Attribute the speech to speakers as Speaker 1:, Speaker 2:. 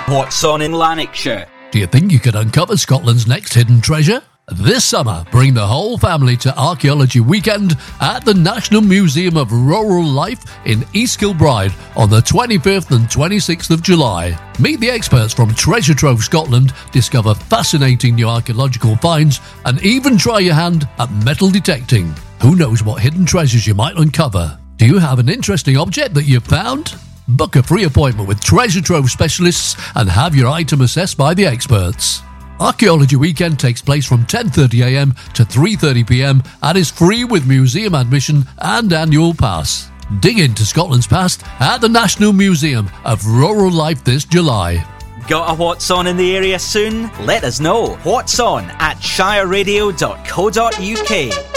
Speaker 1: What's on in Lanarkshire?
Speaker 2: Do you think you could uncover Scotland's next hidden treasure? This summer, bring the whole family to Archaeology Weekend at the National Museum of Rural Life in East Kilbride on the 25th and 26th of July. Meet the experts from Treasure Trove Scotland, discover fascinating new archaeological finds, and even try your hand at metal detecting. Who knows what hidden treasures you might uncover? Do you have an interesting object that you've found? Book a free appointment with Treasure Trove specialists and have your item assessed by the experts. Archaeology Weekend takes place from 10:30am to 3:30pm and is free with museum admission and annual pass. Dig into Scotland's past at the National Museum of Rural Life this July.
Speaker 1: Got a What's On in the area soon? Let us know. What's On at shireradio.co.uk.